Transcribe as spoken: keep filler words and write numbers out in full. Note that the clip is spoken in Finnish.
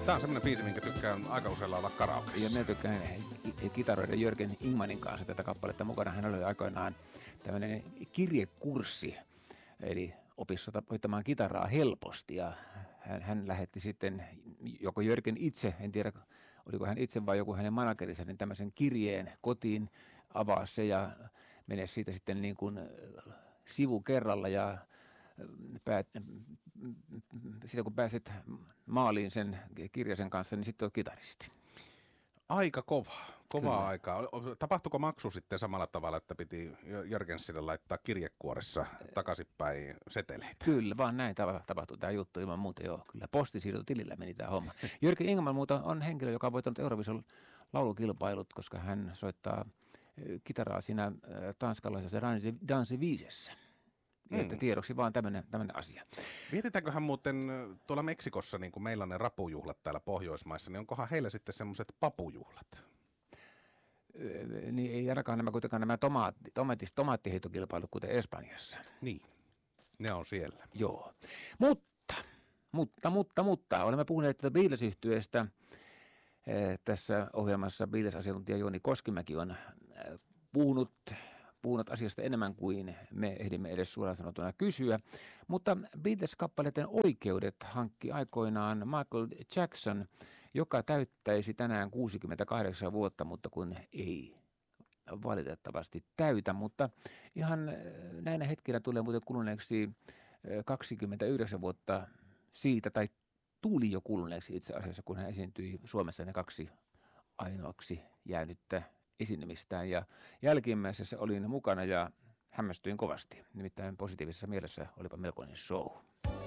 Tämä on semmoinen biisi, minkä tykkään aika usein laulaa karaokeissa. Ja minä tykkään kitaroida Jörgen Ingmanin kanssa tätä kappaletta mukana. Hän oli aikoinaan tämmöinen kirjekurssi, eli opissa hoitamaan kitaraa helposti. Ja hän, hän lähetti sitten, joko Jörgen itse, en tiedä oliko hän itse vai joku hänen managerinsa, niin tämmöisen kirjeen kotiin, avaa se ja mene siitä sitten niin kuin sivu kerralla ja Päät, sitä kun pääset maaliin sen kirjasen kanssa, niin sitten olet kitaristi. Aika kova, kovaa Kyllä. aikaa. Tapahtuiko maksu sitten samalla tavalla, että piti Jörgensille laittaa kirjekuoressa takaisinpäin seteleitä? Kyllä, vaan näin tapahtui tämä juttu ilman muuta. Joo, kyllä postisiirtotilillä meni tämä homma. Jörgen Ingman muuta on henkilö, joka on voittanut Eurovision laulukilpailut, koska hän soittaa kitaraa siinä tanskalaisessa Danse Viisessä. Että tiedoksi vaan tämmöinen asia. Mietitäänköhän muuten tuolla Meksikossa, niin kuin meillä on ne rapujuhlat täällä Pohjoismaissa, niin onkohan heillä sitten semmoiset papujuhlat? Niin ei ainakaan nämä kuitenkaan nämä tomaatti, tomaattis, tomaattiheitokilpailut, kuten Espanjassa. Niin, ne on siellä. Joo, mutta, mutta, mutta, mutta, olemme puhuneet tätä Beatles-yhtyeestä. Tässä ohjelmassa Beatles-asiantuntija Jouni Koskimäki on puhunut puhunut asiasta enemmän kuin me ehdimme edes suoraan sanottuna kysyä. Mutta Beatles-kappaleiden oikeudet hankki aikoinaan Michael Jackson, joka täyttäisi tänään kuusikymmentäkahdeksan vuotta, mutta kun ei valitettavasti täytä. Mutta ihan näinä hetkinä tulee muuten kuluneeksi kaksikymmentäyhdeksän vuotta siitä, tai tuli jo kuluneeksi itse asiassa, kun hän esiintyi Suomessa ne kaksi ainoaksi jäänyttä esiintymistään, ja jälkimmäisessä olin mukana ja hämmästyin kovasti. Nimittäin positiivisessa mielessä olipa melkoinen show.